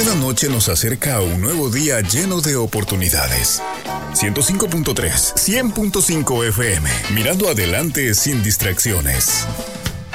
Cada noche nos acerca a un nuevo día lleno de oportunidades. 105.3, 100.5 FM, mirando adelante sin distracciones.